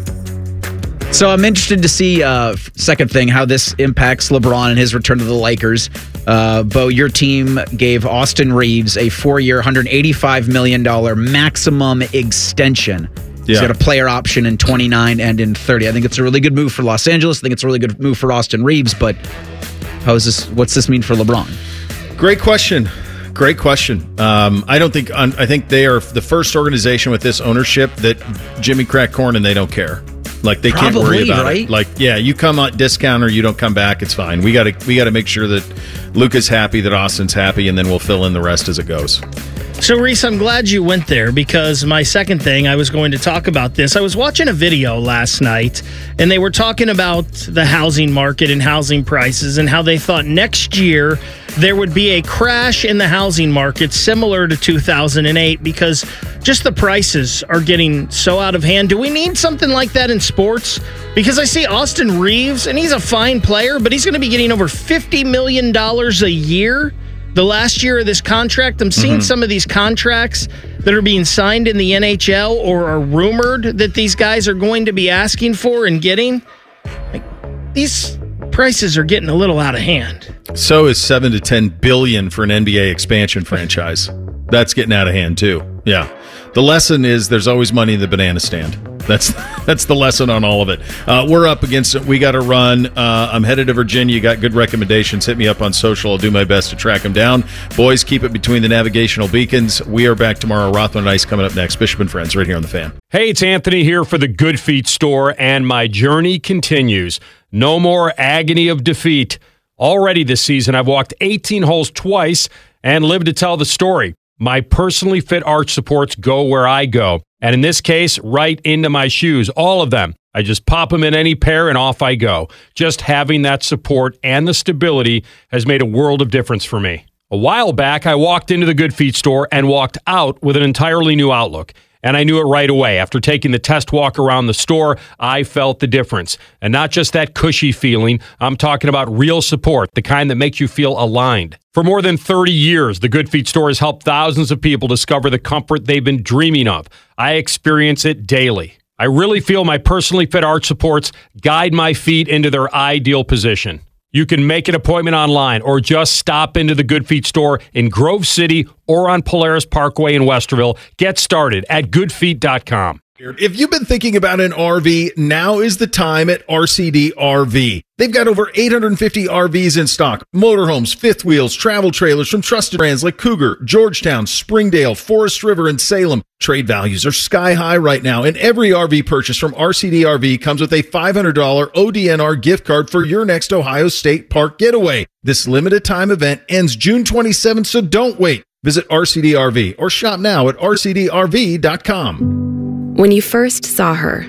So I'm interested to see, uh, second thing, how this impacts LeBron and his return to the Lakers. Uh, Bo, your team gave Austin Reeves a four-year, one hundred eighty-five million dollars maximum extension. He's Yeah. got a player option in twenty-nine and in thirty. I think it's a really good move for Los Angeles. I think it's a really good move for Austin Reeves, but how is this? What's this mean for LeBron? Great question. Great question. Um, I don't think I think they are the first organization with this ownership that Jimmy cracked corn and they don't care. Like they can't worry Probably, about right? it. Like, yeah, you come on discount or you don't come back, it's fine. We got to we got to make sure that Luka's happy, that Austin's happy, and then we'll fill in the rest as it goes. So, Reese, I'm glad you went there because my second thing, I was going to talk about this. I was watching a video last night, and they were talking about the housing market and housing prices and how they thought next year there would be a crash in the housing market similar to two thousand eight because just the prices are getting so out of hand. Do we need something like that in sports? Because I see Austin Reeves, and he's a fine player, but he's going to be getting over fifty million dollars a year. The last year of this contract, I'm seeing Mm-hmm. some of these contracts that are being signed in the N H L or are rumored that these guys are going to be asking for and getting. Like, these prices are getting a little out of hand. So is seven to ten billion for an N B A expansion franchise. That's getting out of hand too. Yeah. The lesson is there's always money in the banana stand. That's that's the lesson on all of it. Uh, we're up against it. We got to run. Uh, I'm headed to Virginia. You got good recommendations. Hit me up on social. I'll do my best to track them down. Boys, keep it between the navigational beacons. We are back tomorrow. Rothman and Ice coming up next. Bishop and Friends right here on The Fan. Hey, it's Anthony here for the Good Feet store, and my journey continues. No more agony of defeat. Already this season, I've walked eighteen holes twice and lived to tell the story. My personally fit arch supports go where I go. And in this case, right into my shoes, all of them. I just pop them in any pair and off I go. Just having that support and the stability has made a world of difference for me. A while back, I walked into the Good Feet store and walked out with an entirely new outlook. And I knew it right away. After taking the test walk around the store, I felt the difference. And not just that cushy feeling, I'm talking about real support, the kind that makes you feel aligned. For more than thirty years, the Good Feet store has helped thousands of people discover the comfort they've been dreaming of. I experience it daily. I really feel my personally fit arch supports guide my feet into their ideal position. You can make an appointment online or just stop into the Good Feet store in Grove City or on Polaris Parkway in Westerville. Get started at good feet dot com. If you've been thinking about an R V, now is the time at R C D R V. They've got over eight hundred fifty R Vs in stock. Motorhomes, fifth wheels, travel trailers from trusted brands like Cougar, Georgetown, Springdale, Forest River, and Salem. Trade values are sky high right now, and every R V purchase from R C D R V comes with a five hundred dollars O D N R gift card for your next Ohio State Park getaway. This limited time event ends June twenty-seventh, so don't wait. Visit R C D R V or shop now at R C D R V dot com. When you first saw her,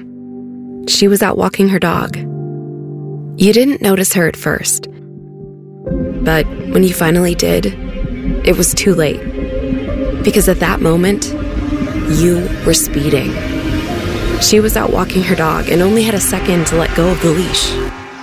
she was out walking her dog. You didn't notice her at first. But when you finally did, it was too late. Because at that moment, you were speeding. She was out walking her dog and only had a second to let go of the leash.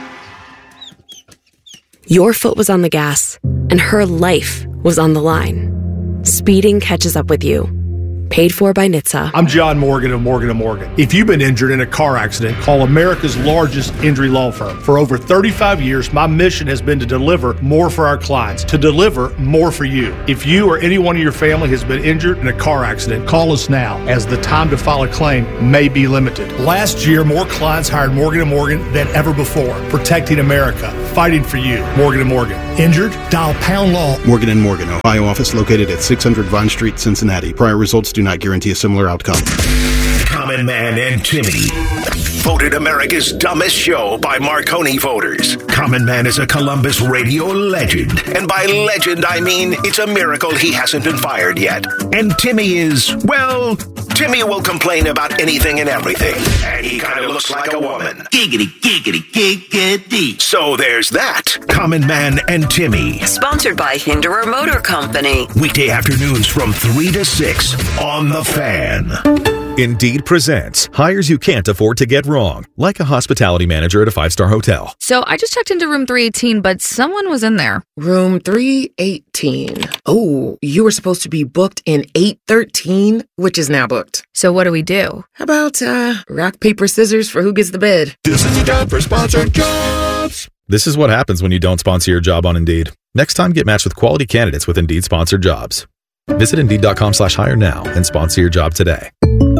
Your foot was on the gas, and her life was on the line. Speeding catches up with you. Paid for by N H T S A. I'm John Morgan of Morgan and Morgan. If you've been injured in a car accident, call America's largest injury law firm. For over thirty-five years, my mission has been to deliver more for our clients, to deliver more for you. If you or anyone in your family has been injured in a car accident, call us now, as the time to file a claim may be limited. Last year, more clients hired Morgan and Morgan than ever before, protecting America, fighting for you. Morgan and Morgan. Injured? Dial pound law. Morgan and Morgan, Ohio office located at six hundred Vine Street, Cincinnati. Prior results do not guarantee a similar outcome. Common Man and Timmy. Voted America's dumbest show by Marconi voters. Common Man is a Columbus radio legend. And by legend, I mean it's a miracle he hasn't been fired yet. And Timmy is, well, Timmy will complain about anything and everything. And he kind of looks like a woman. Giggity, giggity, giggity. So there's that. Common Man and Timmy. Sponsored by Hinderer Motor Company. Weekday afternoons from three to six on The Fan. Indeed presents hires you can't afford to get wrong, like a hospitality manager at a five-star hotel. So I just checked into room three eighteen, but someone was in there. Room three eighteen. Oh, you were supposed to be booked in eight thirteen, which is now booked. So what do we do? How about uh, rock, paper, scissors for who gets the bed? This is time for sponsored jobs. This is what happens when you don't sponsor your job on Indeed. Next time, get matched with quality candidates with Indeed sponsored jobs. Visit Indeed.com slash hire now and sponsor your job today.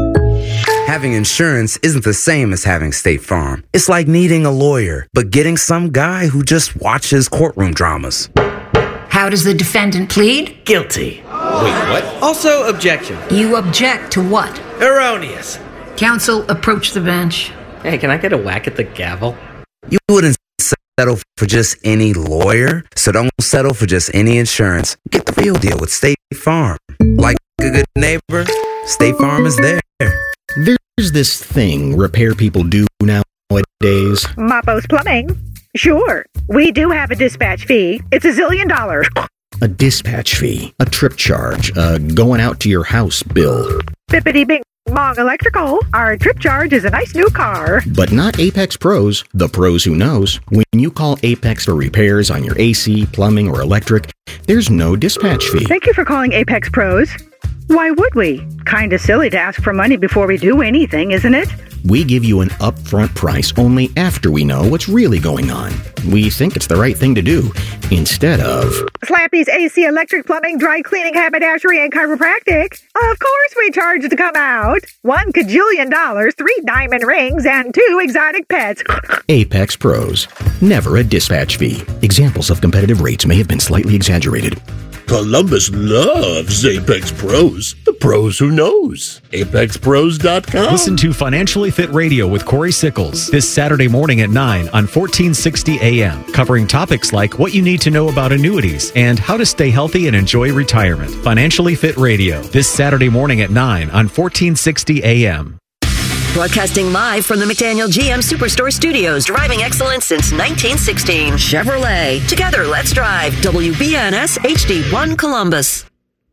Having insurance isn't the same as having State Farm. It's like needing a lawyer, but getting some guy who just watches courtroom dramas. How does the defendant plead? Guilty. Wait, what? Also, objection. You object to what? Erroneous. Counsel, approach the bench. Hey, can I get a whack at the gavel? You wouldn't settle for just any lawyer, so don't settle for just any insurance. Get the real deal with State Farm. Like a good neighbor, State Farm is there. There's this thing repair people do nowadays. Mapo's Plumbing. Sure, we do have a dispatch fee. It's a zillion dollars. A dispatch fee, a trip charge, a going out to your house bill. Bippity bing bong electrical. Our trip charge is a nice new car. But not Apex Pros, the pros who knows. When you call Apex for repairs on your A C, plumbing, or electric, there's no dispatch fee. Thank you for calling Apex Pros. Why would we? Kinda silly to ask for money before we do anything, isn't it? We give you an upfront price only after we know what's really going on. We think it's the right thing to do, instead of... Slappy's A C, electric, plumbing, dry cleaning, haberdashery, and chiropractic. Of course we charge to come out. One cajillion dollars, three diamond rings, and two exotic pets. Apex Pros. Never a dispatch fee. Examples of competitive rates may have been slightly exaggerated. Columbus loves Apex Pros. The pros who knows. Apex Pros dot com. Listen to Financially Fit Radio with Corey Sickles this Saturday morning at nine on fourteen sixty A M, covering topics like what you need to know about annuities and how to stay healthy and enjoy retirement. Financially Fit Radio this Saturday morning at nine on fourteen sixty A M. Broadcasting live from the McDaniel G M Superstore Studios, driving excellence since nineteen sixteen. Chevrolet. Together, let's drive. W B N S H D one Columbus.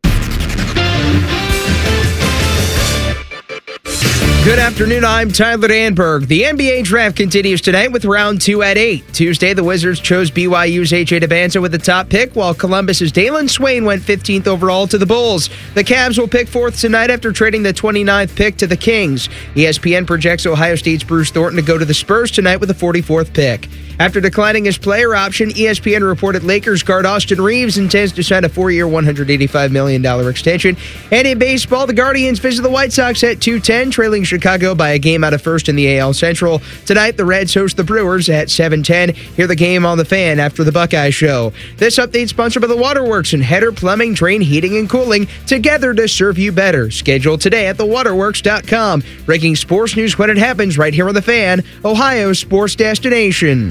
Good afternoon, I'm Tyler Danberg. The N B A draft continues tonight with round two at eight. Tuesday, the Wizards chose B Y U's A J DeBanza with the top pick, while Columbus's Dalen Swain went fifteenth overall to the Bulls. The Cavs will pick fourth tonight after trading the twenty-ninth pick to the Kings. E S P N projects Ohio State's Bruce Thornton to go to the Spurs tonight with the forty-fourth pick. After declining his player option, E S P N reported Lakers guard Austin Reeves intends to sign a four-year, one hundred eighty-five million dollars extension. And in baseball, the Guardians visit the White Sox at two ten, trailing Chicago by a game out of first in the A L Central. Tonight, the Reds host the Brewers at seven ten. Hear the game on the Fan after the Buckeye Show. This update sponsored by the Waterworks and Header Plumbing, Drain, Heating, and Cooling, together to serve you better. Scheduled today at the waterworks dot com. Breaking sports news when it happens right here on the Fan, Ohio's sports destination.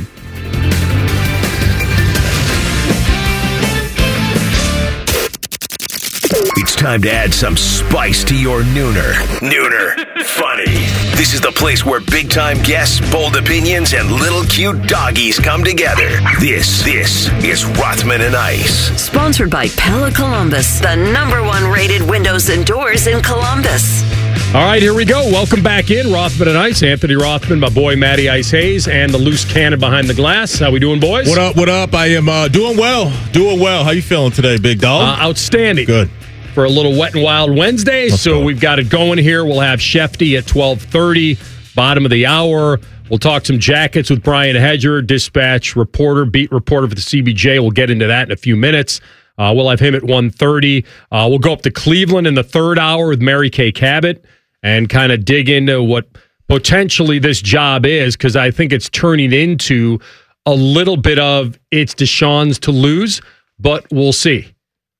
It's time to add some spice to your nooner. Nooner. Funny. This is the place where big-time guests, bold opinions, and little cute doggies come together. This, this is Rothman and Ice. Sponsored by Pella Columbus, the number one rated windows and doors in Columbus. All right, here we go. Welcome back in. Rothman and Ice. Anthony Rothman, my boy Matty Ice Hayes, and the loose cannon behind the glass. How we doing, boys? What up, what up? I am uh, doing well. Doing well. How you feeling today, big dog? Uh, outstanding. Good. for a little Wet and Wild Wednesday. Let's so go. we've got it going here. We'll have Shefty at twelve thirty, bottom of the hour. We'll talk some Jackets with Brian Hedger, dispatch reporter, beat reporter for the C B J. We'll get into that in a few minutes. Uh, we'll have him at one thirty. Uh, we'll go up to Cleveland in the third hour with Mary Kay Cabot and kind of dig into what potentially this job is, because I think it's turning into a little bit of it's Deshaun's to lose, but we'll see.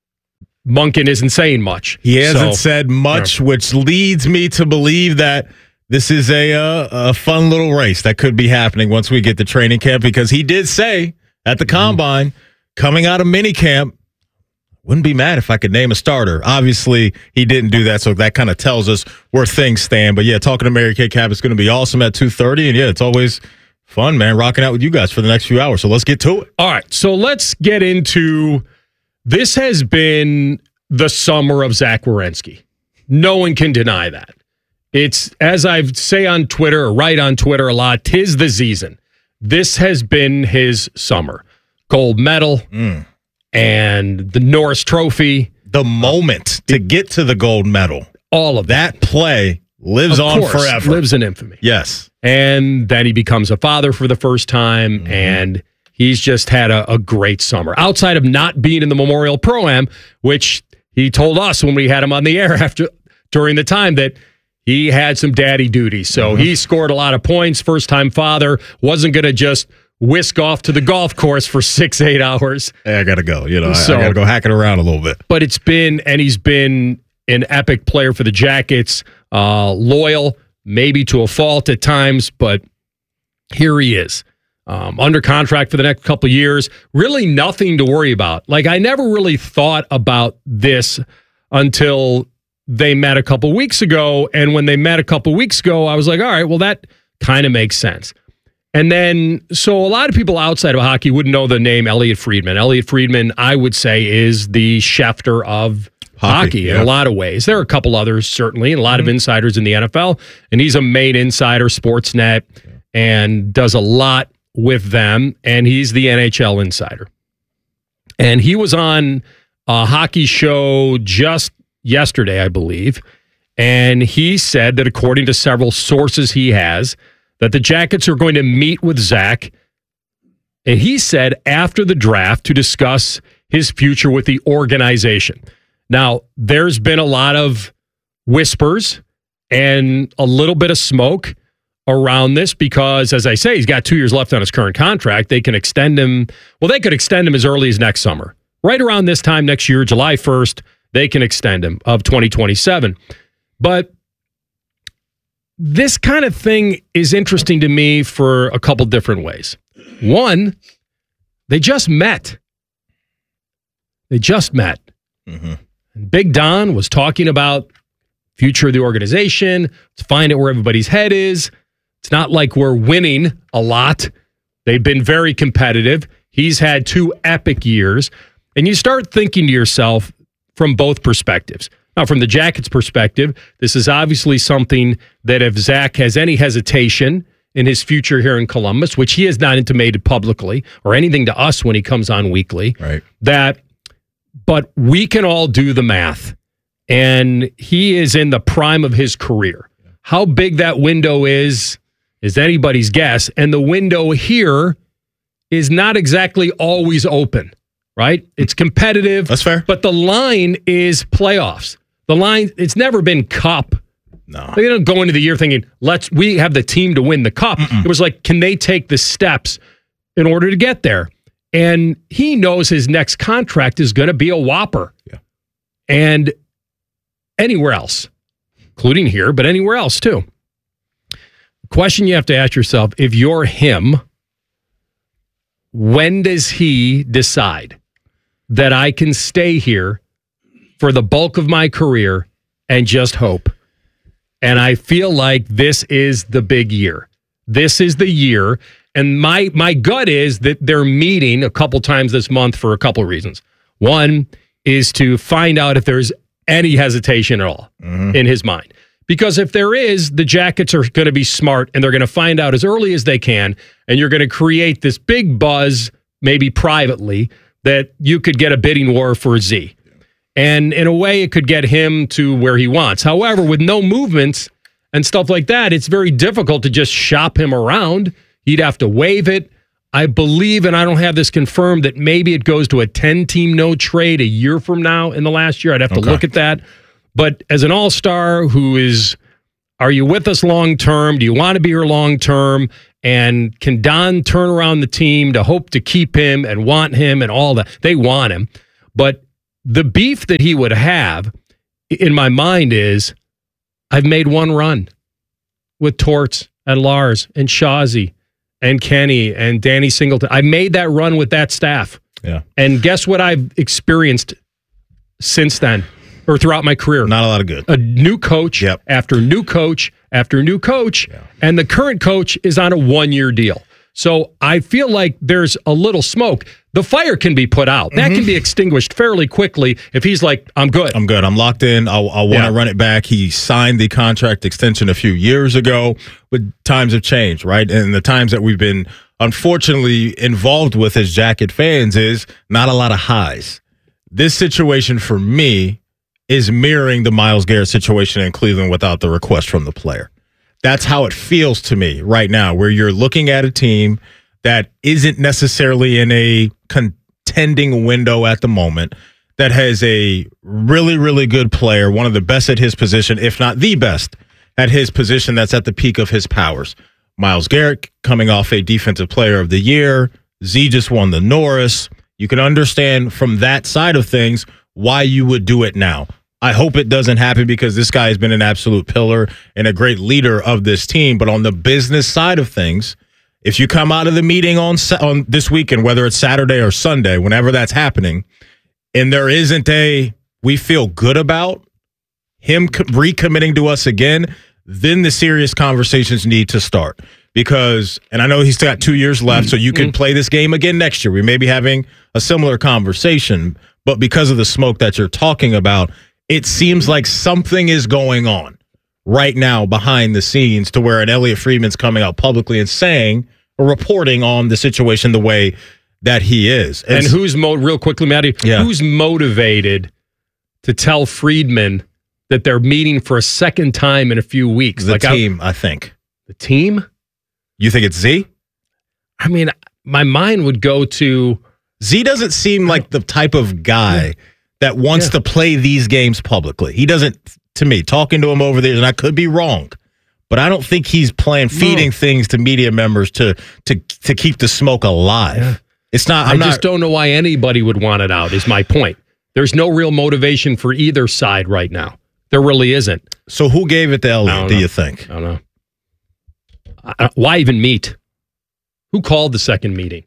Monken isn't saying much. He hasn't So, said much, yeah. which leads me to believe that this is a uh, a fun little race that could be happening once we get to training camp, because he did say at the Mm-hmm. combine, coming out of mini camp, wouldn't be mad if I could name a starter. Obviously, he didn't do that, so that kind of tells us where things stand. But yeah, talking to Mary Kay Cabot is going to be awesome at two thirty, and yeah, it's always fun, man, rocking out with you guys for the next few hours. So let's get to it. All right, so let's get into this. Has been the summer of Zach Werenski. No one can deny that. It's, as I say on Twitter, or write on Twitter a lot, 'tis the season. This has been his summer. Gold medal Mm. and the Norris Trophy. The moment to get to the gold medal. All of that play lives Of on course, forever. lives in infamy. Yes. And then he becomes a father for the first time, Mm-hmm. and he's just had a, a great summer. Outside of not being in the Memorial Pro-Am, which he told us when we had him on the air after during the time that he had some daddy duties. So Mm-hmm. he scored a lot of points, first-time father, wasn't going to just whisk off to the golf course for six, eight hours. Hey, I got to go. You know, I- So- I got to go hack it around a little bit. But it's been, and he's been an epic player for the Jackets, uh, loyal, maybe to a fault at times, but here he is. Um, under contract for the next couple of years. Really nothing to worry about. Like, I never really thought about this until they met a couple weeks ago. And when they met a couple weeks ago, I was like, all right, well, that kind of makes sense. And then, so a lot of people outside of hockey wouldn't know the name Elliot Friedman. Elliot Friedman, I would say, is the Schefter of hockey, Hockey, in yeah. a lot of ways. There are a couple others, certainly, and a lot Mm-hmm. of insiders in the N F L. And he's a main insider, Sportsnet, and does a lot with them. And he's the N H L insider. And he was on a hockey show just yesterday, I believe. And he said that according to several sources he has, that the Jackets are going to meet with Zach. And he said after the draft to discuss his future with the organization. Now, there's been a lot of whispers and a little bit of smoke around this because, as I say, he's got two years left on his current contract. They can extend him. Well, they could extend him as early as next summer. Right around this time next year, July first, they can extend him of twenty twenty-seven. But this kind of thing is interesting to me for a couple different ways. One, they just met. They just met. Mm-hmm. And Big Don was talking about future of the organization. Let's find out where everybody's head is. It's not like we're winning a lot. They've been very competitive. He's had two epic years. And you start thinking to yourself from both perspectives. Now, from the Jackets' perspective, this is obviously something that if Zach has any hesitation in his future here in Columbus, which he has not intimated publicly or anything to us when he comes on weekly, right? That, but we can all do the math. And he is in the prime of his career. How big that window is, is anybody's guess. And the window here is not exactly always open, right? It's competitive. That's fair. But the line is playoffs. The line, it's never been cup. No. They don't go into the year thinking, let's, we have the team to win the cup. Mm-mm. It was like, can they take the steps in order to get there? And he knows his next contract is going to be a whopper. Yeah. And anywhere else, including here, but anywhere else too. The question you have to ask yourself, if you're him, when does he decide that I can stay here for the bulk of my career and just hope? And I feel like this is the big year. This is the year. And my my gut is that they're meeting a couple times this month for a couple of reasons. One is to find out if there's any hesitation at all mm-hmm. in his mind. Because if there is, the Jackets are going to be smart and they're going to find out as early as they can. And you're going to create this big buzz, maybe privately, that you could get a bidding war for Z. And in a way, it could get him to where he wants. However, with no movements and stuff like that, it's very difficult to just shop him around. He'd have to waive it. I believe, and I don't have this confirmed, that maybe it goes to a ten-team no trade a year from now in the last year. I'd have to Okay. look at that. But as an all-star who is, are you with us long-term? Do you want to be here long-term? And can Don turn around the team to hope to keep him and want him and all that? They want him. But the beef that he would have in my mind is, I've made one run with Torts and Lars and Shazi and Kenny and Danny Singleton. I made that run with that staff. Yeah. And guess what I've experienced since then, or throughout my career? Not a lot of good. A new coach Yep. after new coach after new coach, and the current coach is on a one-year deal. So I feel like there's a little smoke. The fire can be put out. That can be extinguished fairly quickly if he's like, I'm good. I'm good. I'm locked in. I'll, I'll want to Yeah. run it back. He signed the contract extension a few years ago, but times have changed, right? And the times that we've been unfortunately involved with as Jacket fans is not a lot of highs. This situation for me is mirroring the Myles Garrett situation in Cleveland without the request from the player. That's how it feels to me right now, where you're looking at a team that isn't necessarily in a contending window at the moment, that has a really, really good player, one of the best at his position, if not the best at his position, that's at the peak of his powers. Myles Garrett coming off a Defensive Player of the Year. Z just won the Norris. You can understand from that side of things why you would do it now. I hope it doesn't happen because this guy has been an absolute pillar and a great leader of this team. But on the business side of things, if you come out of the meeting on on this weekend, whether it's Saturday or Sunday, whenever that's happening, and there isn't a we feel good about him co- recommitting to us again, then the serious conversations need to start. Because, and I know he's got two years left, so you can play this game again next year. We may be having a similar conversation, but because of the smoke that you're talking about, it seems like something is going on right now behind the scenes to where an Elliot Friedman's coming out publicly and saying or reporting on the situation the way that he is. And, and who's, mo- real quickly, Matty, yeah. who's motivated to tell Friedman that they're meeting for a second time in a few weeks? The like team, I, I think. The team? You think it's Z? I mean, my mind would go to... Z doesn't seem like the type of guy... Yeah. that wants yeah. to play these games publicly. He doesn't, to me, talking to him over there, and I could be wrong, but I don't think he's playing, feeding no. things to media members to to to keep the smoke alive. Yeah. It's not. I'm I just not, don't know why anybody would want it out, is my point. There's no real motivation for either side right now. There really isn't. So who gave it to Elliot, do know. you think? I don't know. I, why even meet? Who called the second meeting?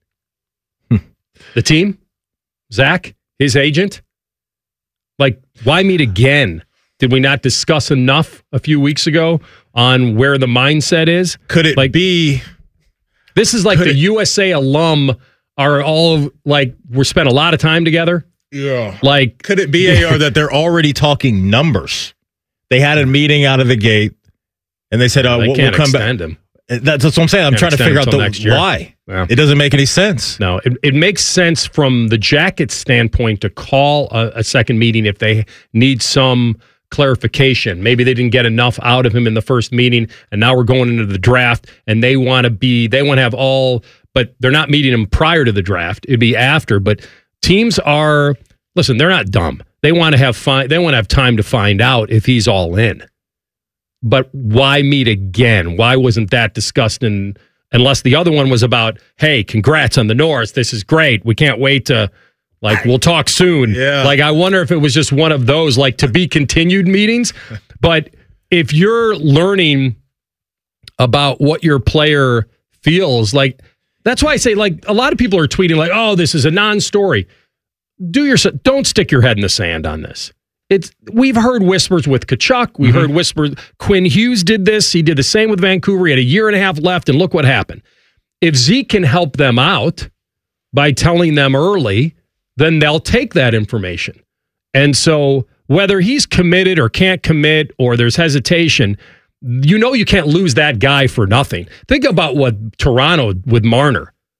The team? Zach? His agent? Like, why meet again? Did we not discuss enough a few weeks ago on where the mindset is? Could it like, be? This is like the it, U S A alum are all like, we spent a lot of time together. Yeah. Like, could it be, A R, that they're already talking numbers? They had a meeting out of the gate, and they said, "Oh, they we'll, can't we'll come extend back." Him. That's, that's what I'm saying. I'm can't trying to figure out the why. Yeah. It doesn't make any sense. No, it, it makes sense from the Jackets' standpoint to call a, a second meeting if they need some clarification. Maybe they didn't get enough out of him in the first meeting, and now we're going into the draft, and they want to be, they want to have all, but they're not meeting him prior to the draft. It'd be after. But teams are, listen, they're not dumb. They want to have fi- They want to have time to find out if he's all in. But why meet again? Why wasn't that discussed in, unless the other one was about, hey, congrats on the Norris. This is great. We can't wait to, like, we'll talk soon. Yeah. Like, I wonder if it was just one of those, like, to be continued meetings. But if you're learning about what your player feels, like, that's why I say, like, a lot of people are tweeting, like, oh, this is a non-story. Do your, don't stick your head in the sand on this. It's, we've heard whispers with Kachuk. We mm-hmm. heard whispers. Quinn Hughes did this. He did the same with Vancouver. He had a year and a half left, and look what happened. If Zeke can help them out by telling them early, then they'll take that information. And so whether he's committed or can't commit or there's hesitation, you know you can't lose that guy for nothing. Think about what Toronto with Marner.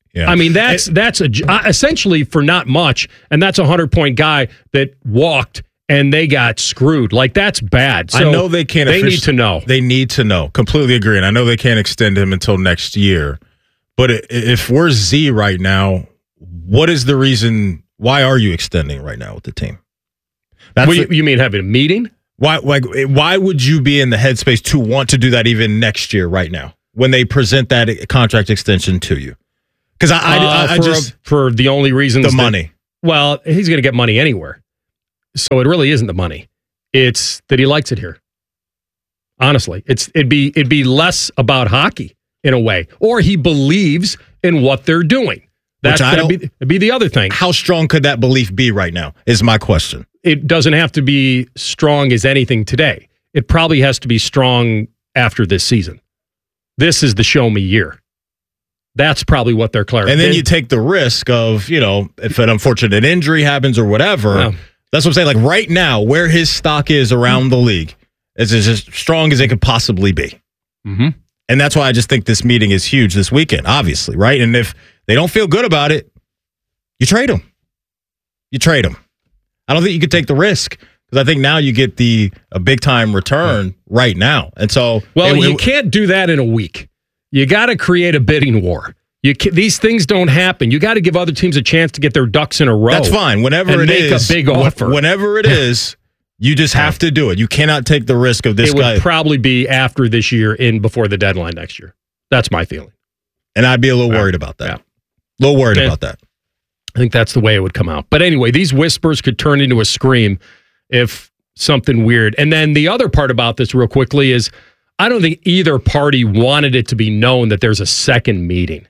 I mean, that's it, that's a, uh, essentially for not much, and that's a hundred-point guy that walked and they got screwed. Like, that's bad. So I know they can't. They need to know. They need to know. Completely agree. And I know they can't extend him until next year. But if we're Z right now, what is the reason? Why are you extending right now with the team? That's what, the, you mean having a meeting? Why? Like, why would you be in the headspace to want to do that even next year? Right now, when they present that contract extension to you. Because I, I, uh, I for, just for the only reasons the that, money. Well, he's going to get money anywhere, so it really isn't the money. It's that he likes it here. Honestly, it's it'd be it'd be less about hockey in a way, or he believes in what they're doing. That's going to be, be the other thing. How strong could that belief be right now? Is my question. It doesn't have to be strong as anything today. It probably has to be strong after this season. This is the show me year. That's probably what they're clarifying. And then you take the risk of, you know, if an unfortunate injury happens or whatever. Yeah. That's what I'm saying. Like right now, where his stock is around mm-hmm. the league is as strong as it could possibly be. Mm-hmm. And that's why I just think this meeting is huge this weekend, obviously, right? And if they don't feel good about it, you trade them. You trade them. I don't think you could take the risk because I think now you get the a big time return yeah. right now. And so, well, it, you it, can't do that in a week. You got to create a bidding war. You can, these things don't happen. You got to give other teams a chance to get their ducks in a row. That's fine. Whenever and it make is, a big offer. Whenever it is, you just have to do it. You cannot take the risk of this it guy. It would probably be after this year, in before the deadline next year. That's my feeling. And I'd be a little worried about that. Yeah. A little worried and about that. I think that's the way it would come out. But anyway, these whispers could turn into a scream if something weird. And then the other part about this real quickly is I don't think either party wanted it to be known that there's a second meeting.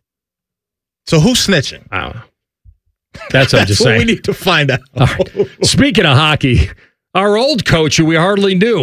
So who's snitching? I don't know. That's what I'm just what saying. We need to find out. All right. Speaking of hockey, our old coach, who we hardly knew,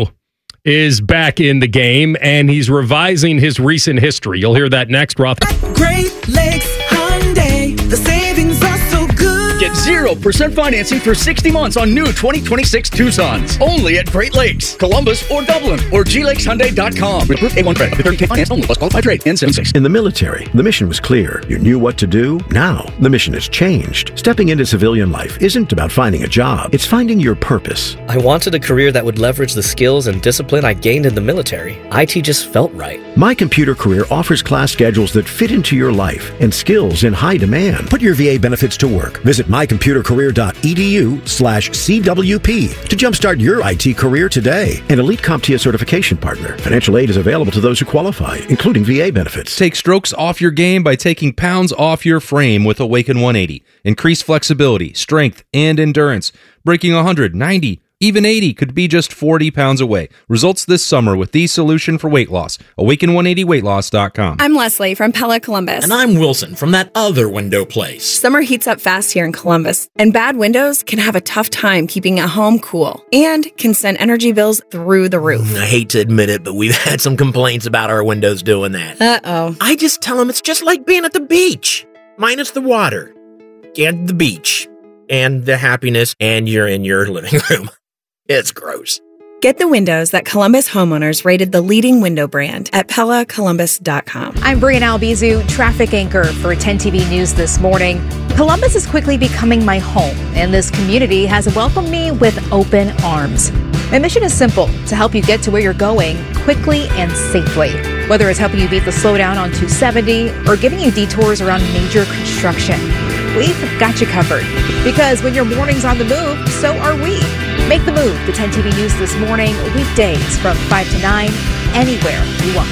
is back in the game, and he's revising his recent history. You'll hear that next, Roth. Great Lakes Hyundai, the savings are so good. Get zero percent financing for sixty months on new twenty twenty-six Tucsons. Only at Great Lakes, Columbus, or Dublin, or G lakes hyundai dot com. With approved A one credit up to thirty K finance only, plus qualified trade, N seventy-six. In the military, the mission was clear. You knew what to do. Now, the mission has changed. Stepping into civilian life isn't about finding a job. It's finding your purpose. I wanted a career that would leverage the skills and discipline I gained in the military. I T just felt right. My Computer Career offers class schedules that fit into your life and skills in high demand. Put your V A benefits to work. Visit my computer career dot e d u slash C W P to jumpstart your I T career today. An Elite CompTIA certification partner. Financial aid is available to those who qualify, including V A benefits. Take strokes off your game by taking pounds off your frame with Awaken one eighty. Increase flexibility, strength, and endurance. Breaking one hundred, ninety, even eighty could be just forty pounds away. Results this summer with the solution for weight loss. Awaken one eighty weight loss dot com. I'm Leslie from Pella Columbus. And I'm Wilson from that other window place. Summer heats up fast here in Columbus, and bad windows can have a tough time keeping a home cool and can send energy bills through the roof. I hate to admit it, but we've had some complaints about our windows doing that. Uh-oh. I just tell them it's just like being at the beach, minus the water and the beach and the happiness, and you're in your living room. It's gross. Get the windows that Columbus homeowners rated the leading window brand at Pella Columbus dot com. I'm Brian Albizu, traffic anchor for ten T V News this morning. Columbus is quickly becoming my home, and this community has welcomed me with open arms. My mission is simple, to help you get to where you're going quickly and safely. Whether it's helping you beat the slowdown on two seventy or giving you detours around major construction, we've got you covered. Because when your morning's on the move, so are we. Make the move to ten T V News this morning, weekdays from five to nine, anywhere you watch.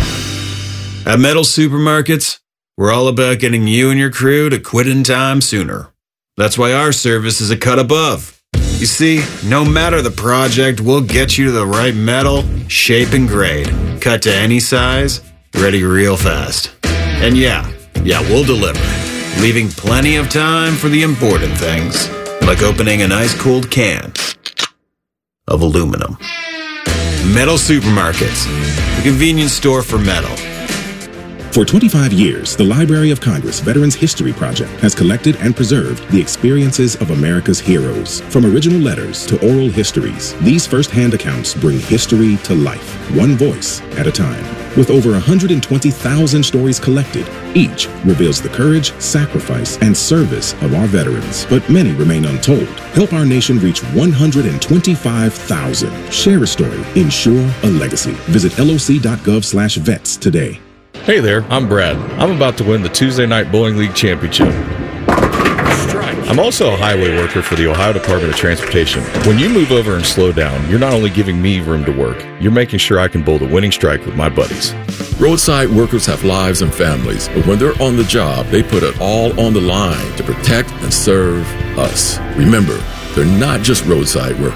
At Metal Supermarkets, we're all about getting you and your crew to quit in time sooner. That's why our service is a cut above. You see, no matter the project, we'll get you to the right metal, shape, and grade. Cut to any size, ready real fast. And yeah, yeah, we'll deliver, leaving plenty of time for the important things, like opening an ice-cold can of aluminum. Metal Supermarkets, the convenience store for metal. For twenty-five years, the Library of Congress Veterans History Project has collected and preserved the experiences of America's heroes. From original letters to oral histories, these first-hand accounts bring history to life, one voice at a time. With over one hundred twenty thousand stories collected, each reveals the courage, sacrifice, and service of our veterans. But many remain untold. Help our nation reach one hundred twenty-five thousand. Share a story. Ensure a legacy. Visit loc.gov slash vets today. Hey there, I'm Brad. I'm about to win the Tuesday Night Bowling League Championship. I'm also a highway worker for the Ohio Department of Transportation. When you move over and slow down, you're not only giving me room to work, you're making sure I can bowl the winning strike with my buddies. Roadside workers have lives and families, but when they're on the job, they put it all on the line to protect and serve us. Remember, they're not just roadside workers.